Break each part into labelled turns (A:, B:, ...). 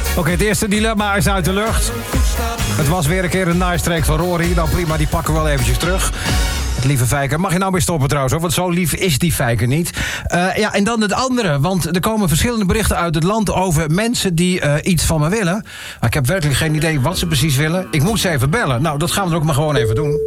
A: Oké, het eerste dilemma is uit de lucht. Het was weer een keer een naaistreek van Rory. Nou prima, die pakken we wel eventjes terug. Het lieve Fijker. Mag je nou weer stoppen trouwens, hoor? Want zo lief is die Fijker niet. Ja, en dan het andere. Want er komen verschillende berichten uit het land over mensen die iets van me willen. Maar ik heb werkelijk geen idee wat ze precies willen. Ik moet ze even bellen. Nou, dat gaan we dan ook maar gewoon even doen.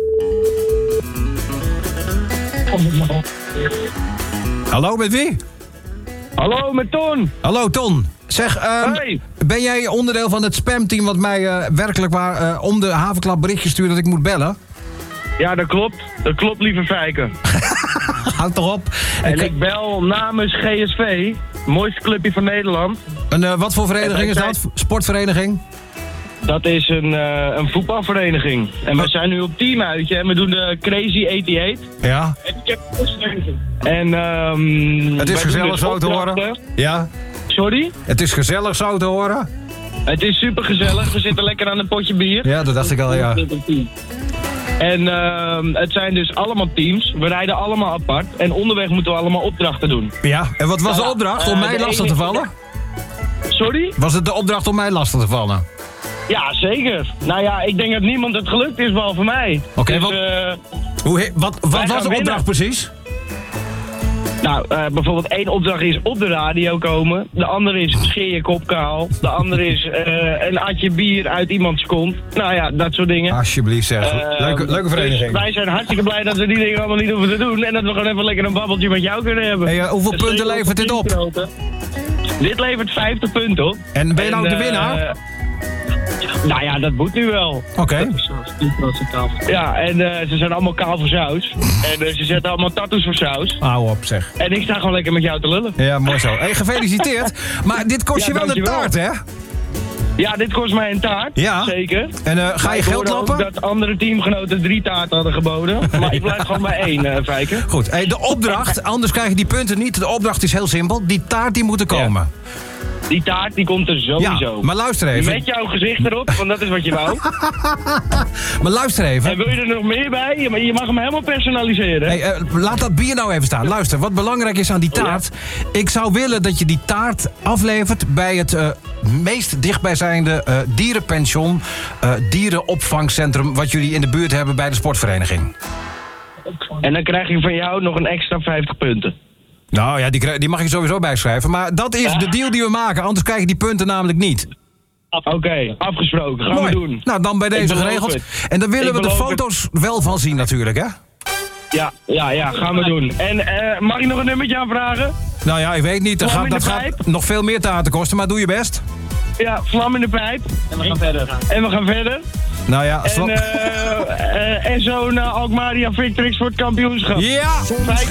A: Hallo, met wie?
B: Hallo, met Ton.
A: Hallo, Ton. Zeg,
B: Hey.
A: Ben jij onderdeel van het spamteam wat mij werkelijk waar om de havenklap berichtje stuurt dat ik moet bellen?
B: Ja, dat klopt. Dat klopt, lieve Fijker.
A: Houd toch op.
B: En ik bel namens GSV, mooiste clubje van Nederland.
A: Wat voor vereniging is dat? Sportvereniging?
B: Dat is een voetbalvereniging. En we zijn nu op teamuitje en we doen de Crazy 88.
A: Ja.
B: En
A: Het is gezellig zo te horen. Ja.
B: Sorry?
A: Het is gezellig zo te horen.
B: Het is super gezellig. We zitten lekker aan een potje bier.
A: Ja, dat dacht ik al, ja.
B: En het zijn dus allemaal teams. We rijden allemaal apart. En onderweg moeten we allemaal opdrachten doen.
A: Ja, en wat was de opdracht om mij lastig te vallen?
B: Sorry?
A: Was het de opdracht om mij lastig te vallen?
B: Ja, zeker. Nou ja, ik denk dat niemand het gelukt is, behalve mij.
A: Oké,
B: dus,
A: wat was de opdracht
B: winnen.
A: precies?
B: Nou, bijvoorbeeld één opdracht is op de radio komen. De andere is scheer je kop kaal. De andere is een atje bier uit iemands kont. Nou ja, dat soort dingen.
A: Alsjeblieft zeg. Leuke vereniging.
B: Dus wij zijn hartstikke blij dat we die dingen allemaal niet hoeven te doen. En dat we gewoon even lekker een babbeltje met jou kunnen hebben.
A: Hey, hoeveel punten levert dit op?
B: Dit levert 50 punten op.
A: En ben je nou de winnaar?
B: Nou ja, dat moet nu wel.
A: Oké.
B: Ja, en ze zijn allemaal kaal voor saus. En ze zetten allemaal tattoos voor saus.
A: Hou op zeg.
B: En ik sta gewoon lekker met jou te lullen.
A: Ja, mooi zo. Hey, gefeliciteerd. Maar dit kost je wel een
B: dankjewel.
A: taart, hè?
B: Ja, dit kost mij een taart.
A: Ja.
B: Zeker.
A: En ga je
B: Ik
A: geld
B: hoorde ook
A: lappen?
B: dat andere teamgenoten 3 taarten hadden geboden. Maar ik blijf gewoon bij 1, Fijker.
A: Goed, hey, de opdracht, anders krijg je die punten niet. De opdracht is heel simpel. Die taart die moet er komen.
B: Die taart die komt er sowieso.
A: Ja, maar luister even.
B: Met jouw gezicht erop, want dat is wat je wou.
A: Maar luister even.
B: En wil je er nog meer bij? Je mag hem helemaal personaliseren.
A: Hey, laat dat bier nou even staan. Luister, wat belangrijk is aan die taart. Ik zou willen dat je die taart aflevert bij het meest dichtbijzijnde dierenpension, dierenopvangcentrum wat jullie in de buurt hebben bij de sportvereniging.
B: En dan krijg je van jou nog een extra 50 punten.
A: Nou ja, die mag je sowieso bijschrijven. Maar dat is de deal die we maken, anders krijg je die punten namelijk niet.
B: Oké, afgesproken. Gaan
A: Mooi.
B: we doen.
A: Nou, dan bij deze
B: beloof
A: geregeld.
B: het.
A: En daar willen
B: Ik
A: we de
B: beloof
A: foto's wel van zien natuurlijk, hè?
B: Ja, gaan we doen. En mag ik nog een nummertje aanvragen?
A: Nou ja, ik weet niet. Dat
B: Vlam in
A: gaat
B: de pijp?
A: nog veel meer taarten kosten, maar doe je best.
B: Ja, vlam in de pijp. En we gaan verder.
A: Nou ja,
B: En zo'n Alkmaria Victrix voor het kampioenschap.
A: ja!
B: Fijker,